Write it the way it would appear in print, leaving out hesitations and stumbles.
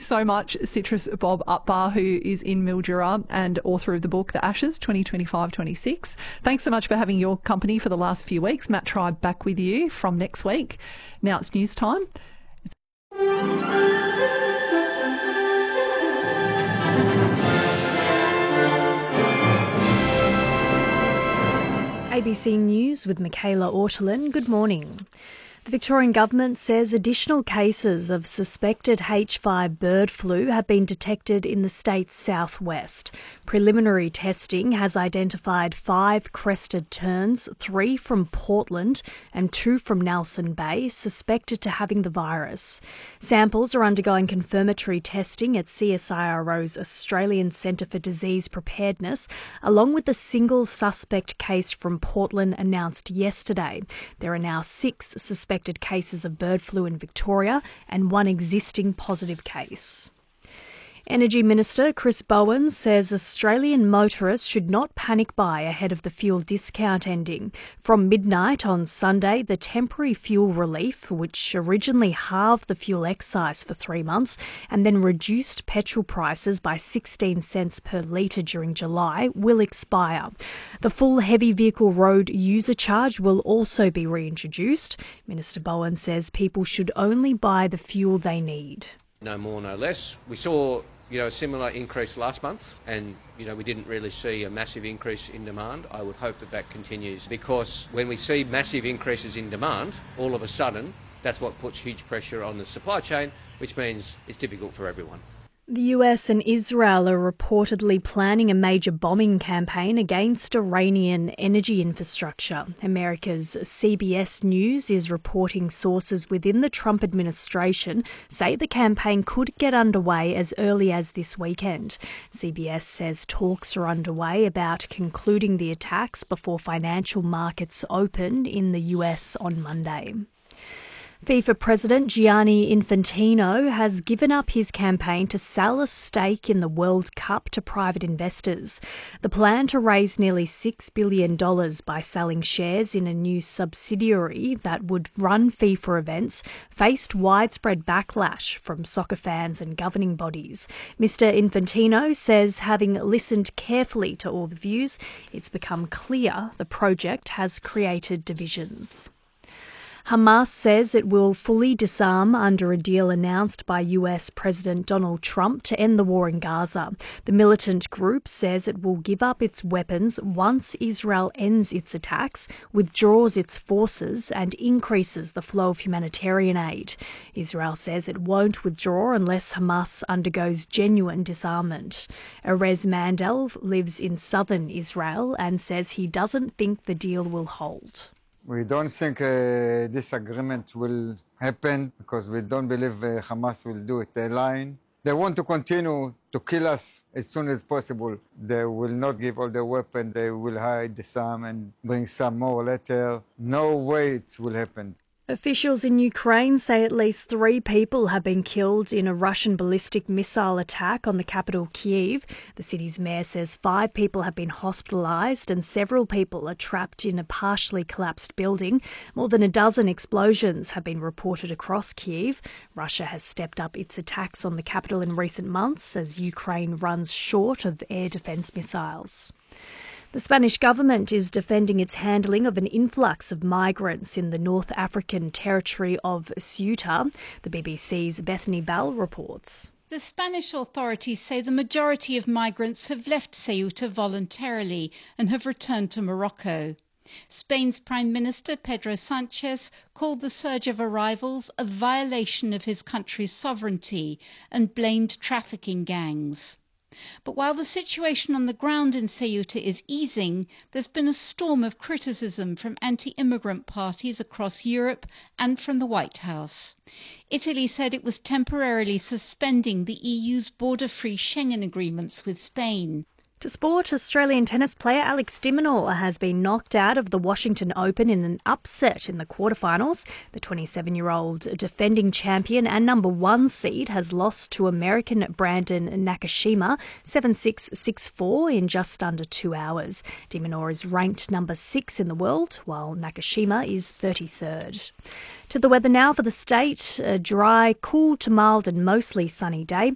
so much, Citrus Bob Upbar, who is in Mildura and author of the book The Ashes 2025-26. Thanks so much for having your company for the last few weeks. Matt Tribe back with you from next week. Now it's news time. ABC News with Michaela Ortolin. Good morning. The Victorian Government says additional cases of suspected H5 bird flu have been detected in the state's southwest. Preliminary testing has identified 5 crested terns, 3 from Portland and 2 from Nelson Bay, suspected to having the virus. Samples are undergoing confirmatory testing at CSIRO's Australian Centre for Disease Preparedness, along with the single suspect case from Portland announced yesterday. There are now 6 suspected cases of bird flu in Victoria and 1 existing positive case. Energy Minister Chris Bowen says Australian motorists should not panic buy ahead of the fuel discount ending. From midnight on Sunday, the temporary fuel relief, which originally halved the fuel excise for 3 months and then reduced petrol prices by 16 cents per litre during July, will expire. The full heavy vehicle road user charge will also be reintroduced. Minister Bowen says people should only buy the fuel they need. No more, no less. We saw a similar increase last month and, we didn't really see a massive increase in demand. I would hope that that continues, because when we see massive increases in demand, all of a sudden, that's what puts huge pressure on the supply chain, which means it's difficult for everyone. The US and Israel are reportedly planning a major bombing campaign against Iranian energy infrastructure. America's CBS News is reporting sources within the Trump administration say the campaign could get underway as early as this weekend. CBS says talks are underway about concluding the attacks before financial markets open in the US on Monday. FIFA President Gianni Infantino has given up his campaign to sell a stake in the World Cup to private investors. The plan to raise nearly $6 billion by selling shares in a new subsidiary that would run FIFA events faced widespread backlash from soccer fans and governing bodies. Mr. Infantino says, having listened carefully to all the views, it's become clear the project has created divisions. Hamas says it will fully disarm under a deal announced by US President Donald Trump to end the war in Gaza. The militant group says it will give up its weapons once Israel ends its attacks, withdraws its forces and increases the flow of humanitarian aid. Israel says it won't withdraw unless Hamas undergoes genuine disarmament. Erez Mandel lives in southern Israel and says he doesn't think the deal will hold. We don't think this agreement will happen because we don't believe Hamas will do it. They're lying. They want to continue to kill us as soon as possible. They will not give all the weapons. They will hide some and bring some more later. No way it will happen. Officials in Ukraine say at least 3 people have been killed in a Russian ballistic missile attack on the capital, Kyiv. The city's mayor says 5 people have been hospitalised and several people are trapped in a partially collapsed building. More than a dozen explosions have been reported across Kyiv. Russia has stepped up its attacks on the capital in recent months as Ukraine runs short of air defence missiles. The Spanish government is defending its handling of an influx of migrants in the North African territory of Ceuta. The BBC's Bethany Bell reports. The Spanish authorities say the majority of migrants have left Ceuta voluntarily and have returned to Morocco. Spain's Prime Minister Pedro Sánchez called the surge of arrivals a violation of his country's sovereignty and blamed trafficking gangs. But while the situation on the ground in Ceuta is easing, there's been a storm of criticism from anti-immigrant parties across Europe and from the White House. Italy said it was temporarily suspending the EU's border-free Schengen agreements with Spain. To sport, Australian tennis player Alex de Minaur has been knocked out of the Washington Open in an upset in the quarterfinals. The 27-year-old defending champion and number 1 seed has lost to American Brandon Nakashima 7-6, 6-4 in just under 2 hours. De Minaur is ranked number 6 in the world, while Nakashima is 33rd. To the weather now for the state. A dry, cool to mild and mostly sunny day.